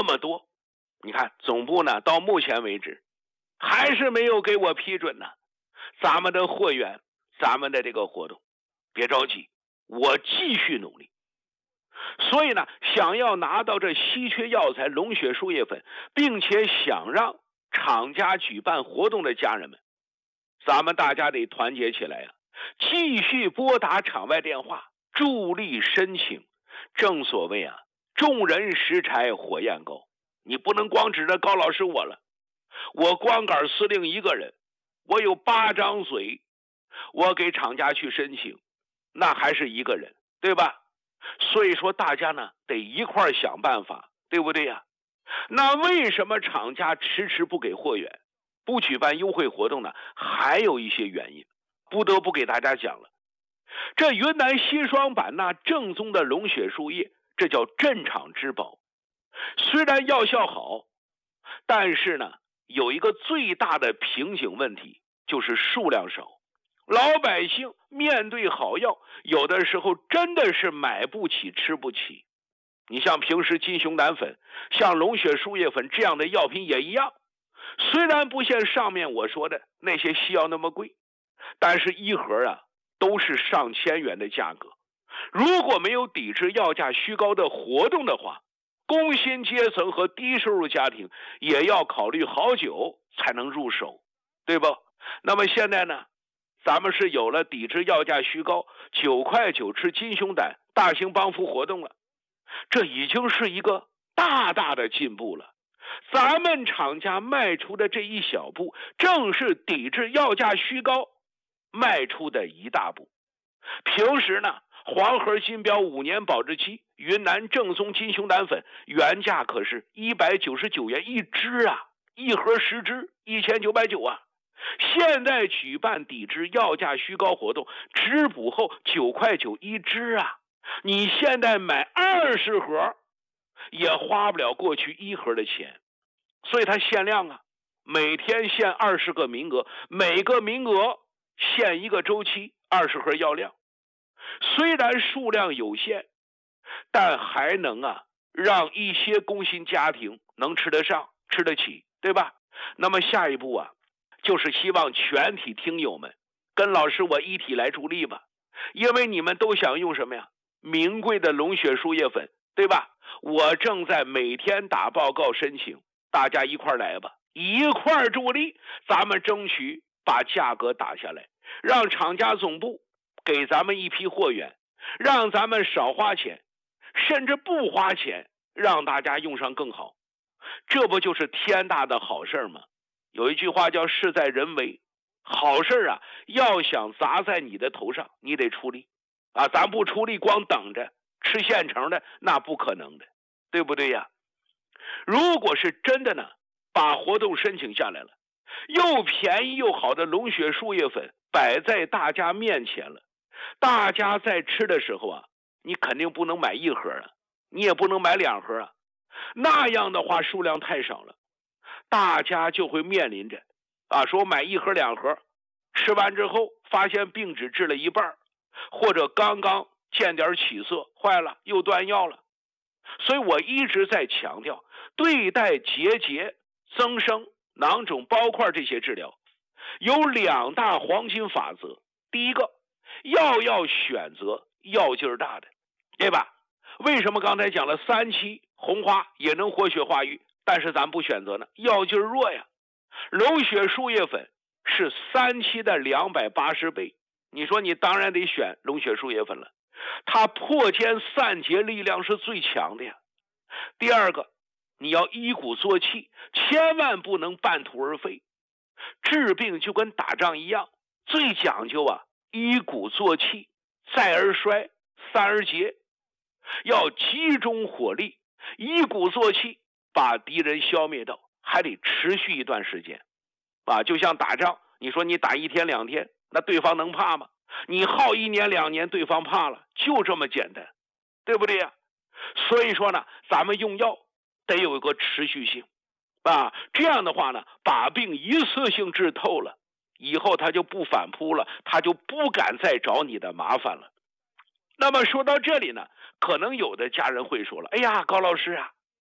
那么多，你看总部呢到目前为止还是没有给我批准呢。咱们的货源，咱们的这个活动，别着急，我继续努力。所以呢，想要拿到这稀缺药材龙血树叶粉，并且想让厂家举办活动的家人们，咱们大家得团结起来啊，继续拨打厂外电话，助力申请。正所谓啊，众人拾柴火焰高，你不能光指着高老师我了，我光杆司令一个人，我有8张嘴，我给厂家去申请，那还是一个人，对吧？所以说大家呢得一块想办法，对不对呀？那为什么厂家迟迟不给货源，不举办优惠活动呢？还有一些原因，不得不给大家讲了。这云南西双版纳正宗的龙血树叶，这叫镇厂之宝。虽然药效好，但是呢有一个最大的瓶颈问题，就是数量少。老百姓面对好药，有的时候真的是买不起吃不起。你像平时金熊胆粉，像龙血树叶粉这样的药品也一样，虽然不像上面我说的那些西药那么贵，但是一盒啊都是上千元的价格。如果没有抵制药价虚高的活动的话，工薪阶层和低收入家庭也要考虑好久才能入手，对不？那么现在呢，咱们是有了抵制药价虚高9块9吃金熊胆大型帮扶活动了，这已经是一个大大的进步了。咱们厂家迈出的这一小步，正是抵制药价虚高迈出的一大步。平时呢，黄河金标5年保质期云南正宗金熊胆粉原价可是199元一支啊，一盒10支1990啊。现在举办抵制药价虚高活动，直补后9块9一支啊，你现在买20盒也花不了过去1盒的钱。所以它限量啊，每天限20个名额，每个名额限1个周期20盒药量。虽然数量有限，但还能啊让一些工薪家庭能吃得上吃得起，对吧？那么下一步啊，就是希望全体听友们跟老师我一起来助力吧。因为你们都想用什么呀？名贵的龙血树叶粉，对吧？我正在每天打报告申请，大家一块来吧，一块助力，咱们争取把价格打下来，让厂家总部给咱们一批货源，让咱们少花钱，甚至不花钱，让大家用上更好。这不就是天大的好事吗？有一句话叫事在人为，好事啊，要想砸在你的头上，你得出力啊！咱不出力，光等着吃现成的，那不可能的，对不对呀？如果是真的呢，把活动申请下来了，又便宜又好的龙血树叶粉摆在大家面前了，大家在吃的时候啊，你肯定不能买1盒啊，你也不能买2盒啊，那样的话数量太少了，大家就会面临着啊，说买1盒2盒，吃完之后发现病只治了一半，或者刚刚见点起色，坏了又断药了。所以我一直在强调，对待结节、增生、囊肿、包块这些治疗，有2大黄金法则。第一个，要选择药劲儿大的，对吧？为什么刚才讲了3期红花也能活血化瘀，但是咱不选择呢？药劲儿弱呀。龙血树叶粉是3期的280倍，你说你当然得选龙血树叶粉了，它破坚散结力量是最强的呀。第二个，你要依鼓作气，千万不能半途而废。治病就跟打仗一样，最讲究啊，依鼓作气，再而衰，三而竭，要集中火力，依鼓作气，把敌人消灭掉，还得持续一段时间啊。就像打仗，你说你打1天2天，那对方能怕吗？你耗1年2年，对方怕了，就这么简单，对不对呀？所以说呢，咱们用药得有一个持续性啊，这样的话呢，把病一次性治透了，以后他就不反扑了，他就不敢再找你的麻烦了。那么说到这里呢，可能有的家人会说了，哎呀，高老师啊，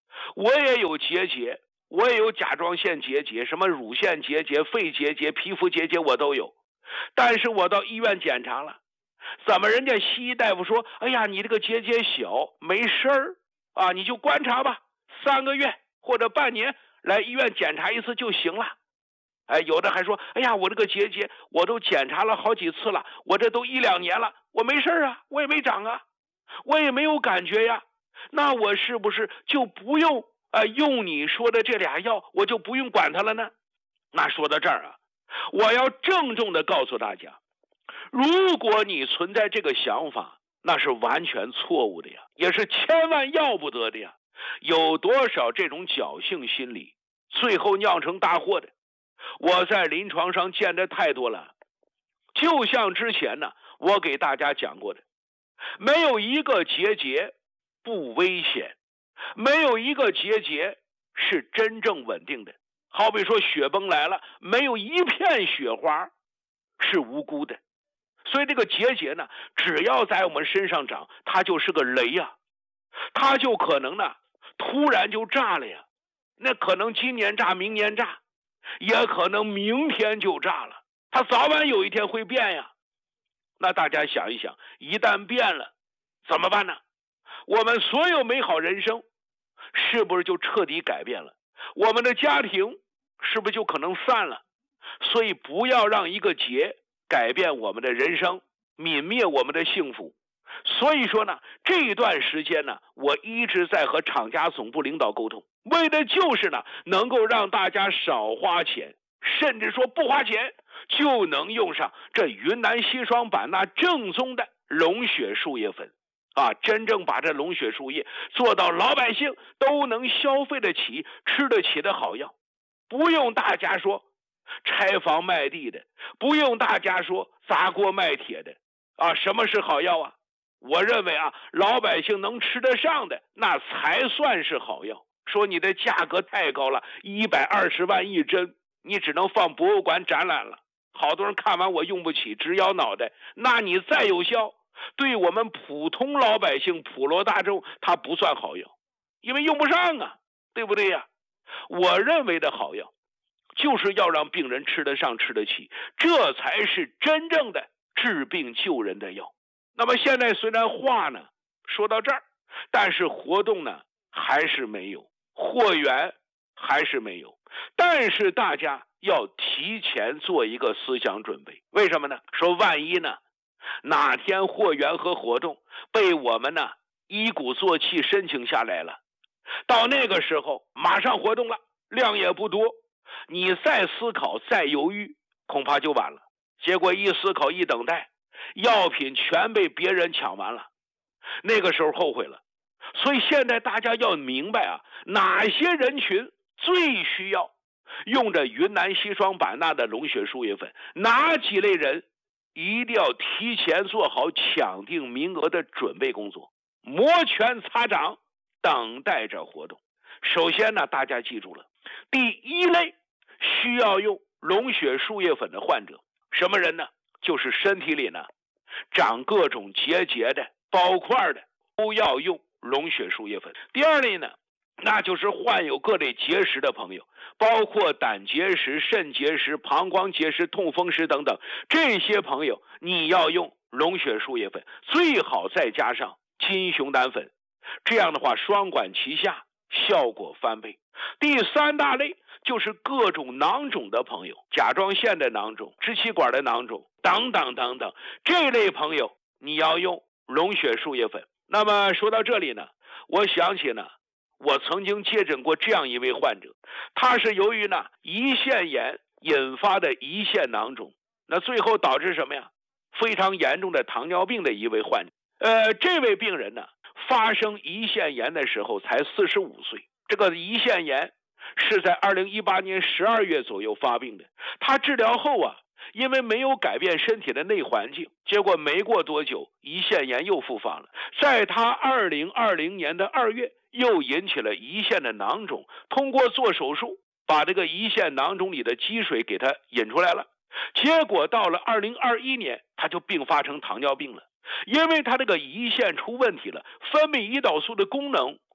我也有结节，我也有甲状腺结节，什么乳腺结节、肺结节、皮肤结节我都有。但是我到医院检查了，怎么人家西医大夫说，哎呀，你这个结节小，没事儿啊，你就观察吧，3个月或者半年来医院检查一次就行了。哎，有的还说，哎呀，我这个结节我都检查了好几次了，我这都1、2年了，我没事啊，我也没长啊，我也没有感觉呀，那我是不是就不用用你说的这俩药，我就不用管它了呢？那说到这儿啊，我要郑重的告诉大家，如果你存在这个想法，那是完全错误的呀，也是千万要不得的呀。有多少这种侥幸心理，最后酿成大祸的？我在临床上见得太多了。就像之前呢，我给大家讲过的，没有一个结节不危险，没有一个结节是真正稳定的。好比说雪崩来了，没有一片雪花是无辜的。所以这个结节呢，只要在我们身上长，它就是个雷呀，它就可能呢突然就炸了呀。那可能今年炸，明年炸，也可能明天就炸了，它早晚有一天会变呀。那大家想一想，一旦变了怎么办呢？我们所有美好人生是不是就彻底改变了？我们的家庭是不是就可能散了？所以不要让一个结改变我们的人生，泯灭我们的幸福。所以说呢，这一段时间呢，我一直在和厂家总部领导沟通，为的就是呢，能够让大家少花钱，甚至说不花钱就能用上这云南硒霜版纳正宗的龙血树叶粉啊，真正把这龙血树叶做到老百姓都能消费得起、吃得起的好药。不用大家说拆房卖地的，不用大家说砸锅卖铁的啊，什么是好药啊？我认为啊，老百姓能吃得上的那才算是好药。说你的价格太高了，120万一针，你只能放博物馆展览了，好多人看完我用不起，直摇脑袋。那你再有效，对我们普通老百姓、普罗大众，它不算好药，因为用不上啊，对不对呀？我认为的好药就是要让病人吃得上、吃得起，这才是真正的治病救人的药。那么现在虽然话呢说到这儿，但是活动呢还是没有，货源还是没有，但是大家要提前做一个思想准备。为什么呢？说万一呢哪天货源和活动被我们呢一鼓作气申请下来了，到那个时候马上活动了，量也不多，你再思考再犹豫恐怕就晚了。结果一思考一等待，药品全被别人抢完了，那个时候后悔了。所以现在大家要明白啊，哪些人群最需要用着云南硒霜版纳的龙血树叶粉，哪几类人一定要提前做好抢定名额的准备工作，摩拳擦掌等待着活动。首先呢，大家记住了，第一类需要用龙血树叶粉的患者，什么人呢？就是身体里呢长各种结节的、包块的，都要用龙血树叶粉。第二类呢，那就是患有各类结石的朋友，包括胆结石、肾结石、膀胱结石、痛风石等等，这些朋友你要用龙血树叶粉，最好再加上金熊胆粉，这样的话双管齐下，效果翻倍。第三大类就是各种囊肿的朋友，甲状腺的囊肿、支气管的囊肿等等等等，这类朋友你要用龙血树叶粉。那么说到这里呢，我想起呢，我曾经接诊过这样一位患者，他是由于呢胰腺炎引发的胰腺囊肿，那最后导致什么呀？非常严重的糖尿病的一位患者。这位病人呢，发生胰腺炎的时候才45岁，这个胰腺炎是在2018年12月左右发病的。他治疗后啊，因为没有改变身体的内环境，结果没过多久，胰腺炎又复发了。在他2020年的2月，又引起了胰腺的囊肿，通过做手术，把这个胰腺囊肿里的积水给他引出来了。结果到了2021年，他就并发成糖尿病了。因为他这个胰腺出问题了，分泌胰岛素的功能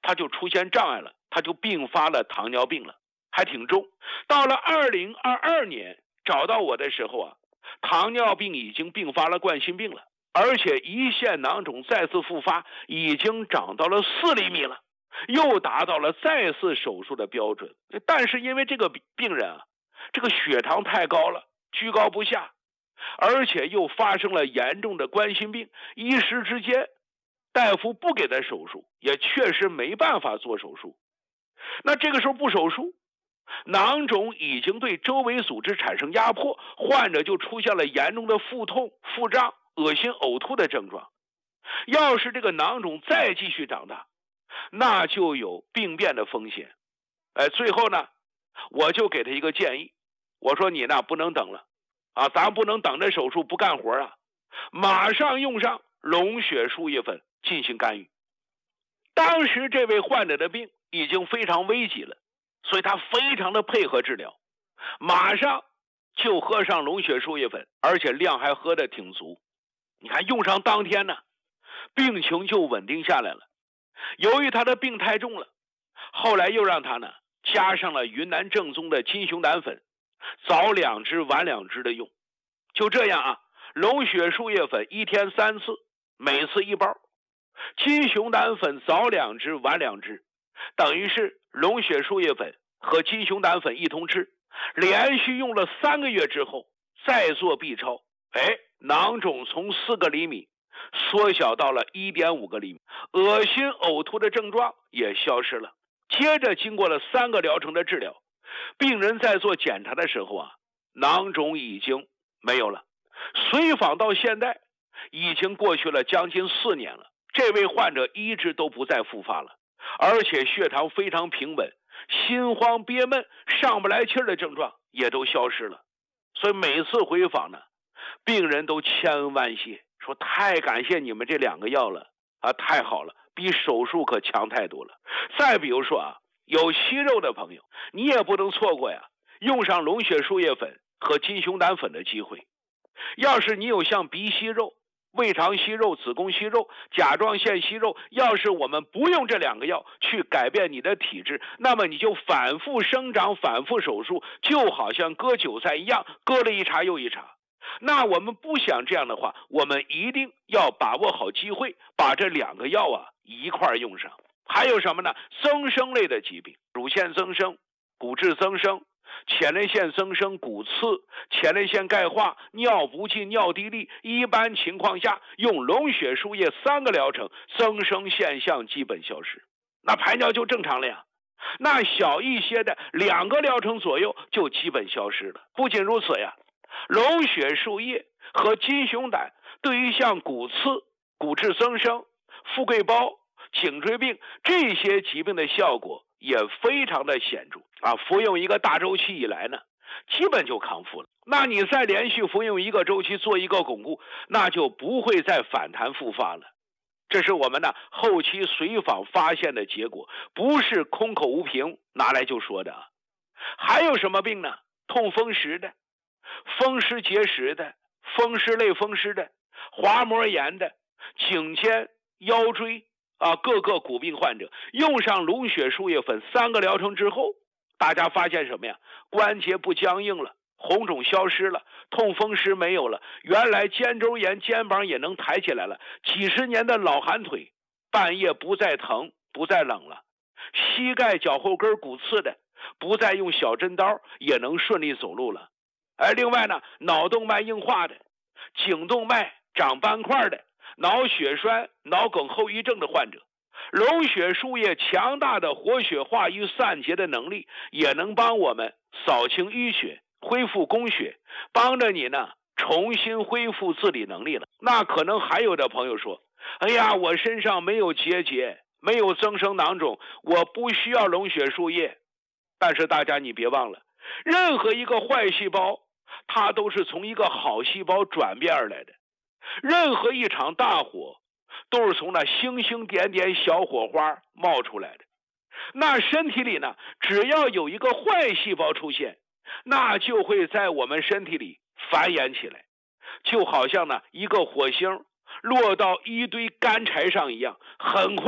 他就出现障碍了，他就并发了糖尿病了，还挺重。到了2022年找到我的时候啊，糖尿病已经并发了冠心病了，而且胰腺囊肿再次复发，已经长到了4厘米了，又达到了再次手术的标准。但是因为这个病人啊，这个血糖太高了，居高不下，而且又发生了严重的冠心病，一时之间大夫不给他手术，也确实没办法做手术。那这个时候不手术，囊肿已经对周围组织产生压迫，患者就出现了严重的腹痛、腹胀、恶心、呕吐的症状。要是这个囊肿再继续长大，那就有病变的风险。最后呢，我就给他一个建议，我说你呢不能等了啊，咱不能等着手术不干活啊，马上用上龙血输液粉进行干预。当时这位患者的病已经非常危急了，所以他非常的配合治疗，马上就喝上龙血输液粉，而且量还喝得挺足。你看用上当天呢，病情就稳定下来了。由于他的病太重了，后来又让他呢加上了云南正宗的金熊胆粉，早2支晚2支的用。就这样啊，龙血输液粉1天3次，每次1包，金熊胆粉早2支晚2支，等于是龙血输液粉和金熊胆粉一同吃。连续用了3个月之后，再做 B 超，囊肿从4个厘米缩小到了1.5个厘米，恶心呕吐的症状也消失了。接着经过了3个疗程的治疗，病人在做检查的时候啊，囊肿已经没有了。随访到现在已经过去了将近4年了，这位患者一直都不再复发了，而且血糖非常平稳，心慌憋闷、上不来气儿的症状也都消失了。所以每次回访呢，病人都千恩万谢，说太感谢你们这2个药了啊，太好了，比手术可强太多了。再比如说啊，有息肉的朋友，你也不能错过呀，用上龙血输液粉和金熊胆粉的机会。要是你有像鼻息肉、胃肠息肉、子宫息肉、甲状腺息肉，要是我们不用这2个药去改变你的体质，那么你就反复生长、反复手术，就好像割韭菜一样，割了一茬又一茬。那我们不想这样的话，我们一定要把握好机会，把这2个药啊一块用上。还有什么呢？增生类的疾病，乳腺增生、骨质增生、前列腺增生、骨刺、前列腺钙化、尿不尽、尿滴沥，一般情况下用龙血输液3个疗程，增生现象基本消失，那排尿就正常了呀。那小一些的2个疗程左右就基本消失了。不仅如此呀，龙血输液和金熊胆对于像骨刺、骨质增生、富贵包、颈椎病这些疾病的效果也非常的显著啊！服用一个大周期以来呢，基本就康复了。那你再连续服用1个周期做1个巩固，那就不会再反弹复发了。这是我们呢后期随访发现的结果，不是空口无凭拿来就说的啊。还有什么病呢？痛风湿的、风湿结石的、风湿类风湿的、滑膜炎的、颈肩、腰椎各个骨病患者，用上龙血输液粉3个疗程之后，大家发现什么呀？关节不僵硬了，红肿消失了，痛风湿没有了，原来肩周炎肩膀也能抬起来了，几十年的老寒腿半夜不再疼不再冷了，膝盖脚后跟骨刺的不再用小针刀也能顺利走路了。另外呢，脑动脉硬化的、颈动脉长斑块的、脑血栓、脑梗后遗症的患者，龙血输液强大的活血化瘀散结的能力，也能帮我们扫清淤血，恢复供血，帮着你呢重新恢复自理能力了。那可能还有的朋友说，哎呀，我身上没有结节，没有增生囊肿，我不需要龙血输液。但是大家你别忘了，任何一个坏细胞它都是从一个好细胞转变而来的，任何一场大火都是从那星星点点小火花冒出来的。那身体里呢，只要有一个坏细胞出现，那就会在我们身体里繁衍起来，就好像呢一个火星落到一堆干柴上一样，很快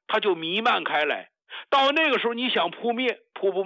它就弥漫开来。到那个时候，你想扑灭，扑不